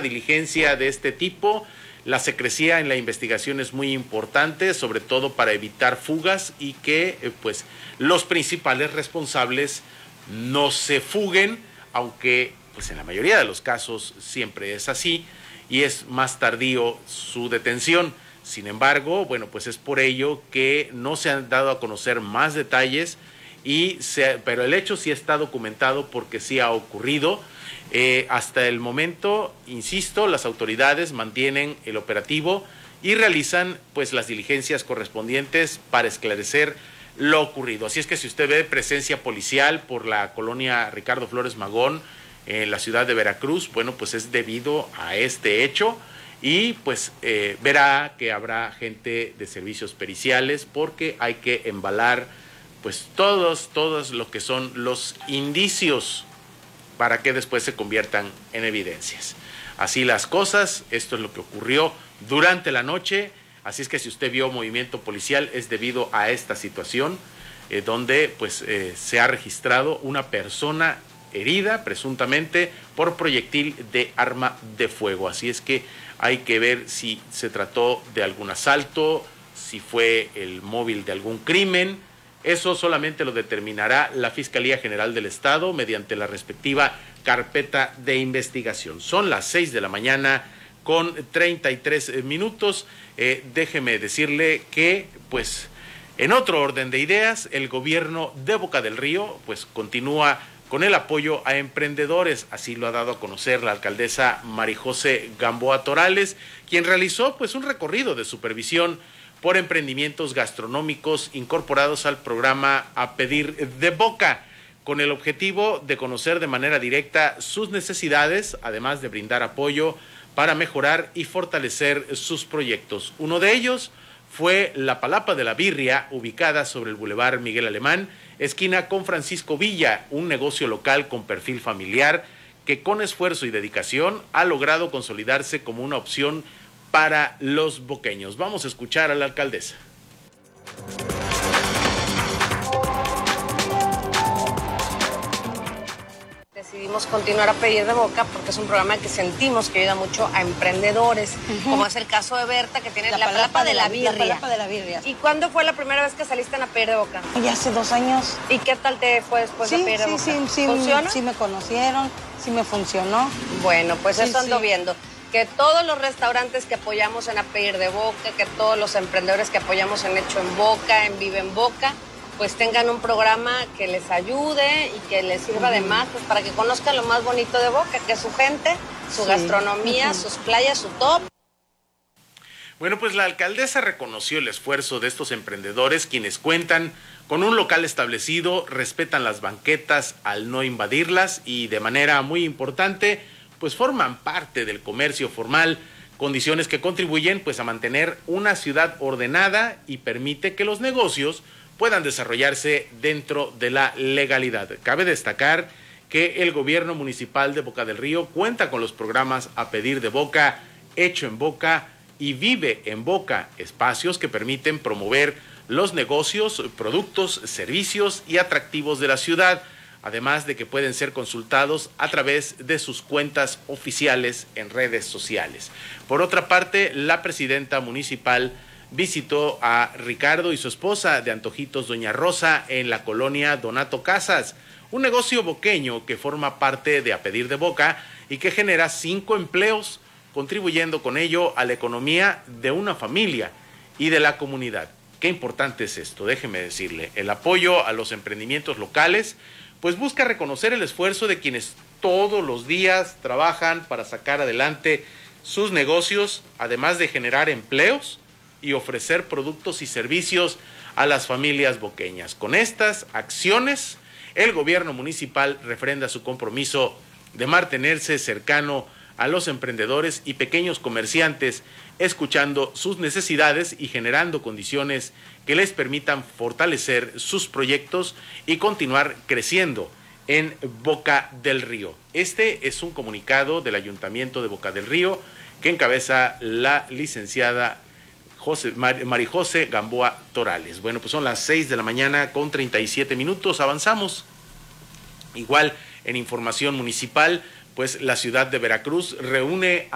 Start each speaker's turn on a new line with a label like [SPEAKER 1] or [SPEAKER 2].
[SPEAKER 1] diligencia de este tipo, la secrecía en la investigación es muy importante, sobre todo para evitar fugas y que pues los principales responsables no se fuguen, aunque pues en la mayoría de los casos siempre es así y es más tardío su detención. Sin embargo, bueno, pues es por ello que no se han dado a conocer más detalles, pero el hecho sí está documentado porque sí ha ocurrido. Hasta el momento, insisto, las autoridades mantienen el operativo y realizan pues las diligencias correspondientes para esclarecer lo ocurrido. Así es que si usted ve presencia policial por la colonia Ricardo Flores Magón en la ciudad de Veracruz, bueno, pues es debido a este hecho y pues verá que habrá gente de servicios periciales porque hay que embalar pues todos lo que son los indicios para que después se conviertan en evidencias. Así las cosas, esto es lo que ocurrió durante la noche, así es que si usted vio movimiento policial es debido a esta situación, donde pues se ha registrado una persona herida presuntamente por proyectil de arma de fuego. Así es que hay que ver si se trató de algún asalto, si fue el móvil de algún crimen. Eso solamente lo determinará la Fiscalía General del Estado mediante la respectiva carpeta de investigación. Son las 6 de la mañana con 33 minutos. Déjeme decirle que, pues, en otro orden de ideas, el gobierno de Boca del Río, pues, continúa con el apoyo a emprendedores. Así lo ha dado a conocer la alcaldesa Marijose Gamboa Torales, quien realizó, pues, un recorrido de supervisión por emprendimientos gastronómicos incorporados al programa A Pedir de Boca, con el objetivo de conocer de manera directa sus necesidades, además de brindar apoyo para mejorar y fortalecer sus proyectos. Uno de ellos fue la Palapa de la Birria, ubicada sobre el Boulevard Miguel Alemán, esquina con Francisco Villa, un negocio local con perfil familiar que con esfuerzo y dedicación ha logrado consolidarse como una opción para los boqueños. Vamos a escuchar a la alcaldesa.
[SPEAKER 2] Decidimos continuar A Pedir de Boca porque es un programa que sentimos que ayuda mucho a emprendedores, como es el caso de Berta, que tiene la Palapa de la Birria.
[SPEAKER 3] La Palapa de la Birria.
[SPEAKER 2] ¿Y cuándo fue la primera vez que saliste en A Pedir de Boca?
[SPEAKER 3] Ya hace 2 años.
[SPEAKER 2] ¿Y qué tal te fue después de A Pedir de Boca?
[SPEAKER 3] Sí,
[SPEAKER 2] ¿Funciona?
[SPEAKER 3] Sí me conocieron, sí me funcionó.
[SPEAKER 2] Bueno, pues eso ando viendo. Que todos los restaurantes que apoyamos en A Pedir de Boca, que todos los emprendedores que apoyamos en Hecho en Boca, en Vive en Boca, pues tengan un programa que les ayude y que les sirva de más, pues para que conozcan lo más bonito de Boca, que es su gente, su gastronomía, sus playas, su top.
[SPEAKER 1] Bueno, pues la alcaldesa reconoció el esfuerzo de estos emprendedores, quienes cuentan con un local establecido, respetan las banquetas al no invadirlas y de manera muy importante, pues forman parte del comercio formal, condiciones que contribuyen pues a mantener una ciudad ordenada y permite que los negocios puedan desarrollarse dentro de la legalidad. Cabe destacar que el gobierno municipal de Boca del Río cuenta con los programas A Pedir de Boca, Hecho en Boca y Vive en Boca, espacios que permiten promover los negocios, productos, servicios y atractivos de la ciudad, además de que pueden ser consultados a través de sus cuentas oficiales en redes sociales. Por otra parte, la presidenta municipal visitó a Ricardo y su esposa de Antojitos Doña Rosa en la colonia Donato Casas, un negocio boqueño que forma parte de A Pedir de Boca y que genera 5 empleos, contribuyendo con ello a la economía de una familia y de la comunidad. Qué importante es esto, déjeme decirle. El apoyo a los emprendimientos locales pues busca reconocer el esfuerzo de quienes todos los días trabajan para sacar adelante sus negocios, además de generar empleos y ofrecer productos y servicios a las familias boqueñas. Con estas acciones, el gobierno municipal refrenda su compromiso de mantenerse cercano a los emprendedores y pequeños comerciantes, escuchando sus necesidades y generando condiciones que les permitan fortalecer sus proyectos y continuar creciendo en Boca del Río. Este es un comunicado del Ayuntamiento de Boca del Río que encabeza la licenciada Marijose Gamboa Torales. Bueno, pues son las 6 de la mañana con 37 minutos. Avanzamos. Igual en información municipal, pues la ciudad de Veracruz reúne a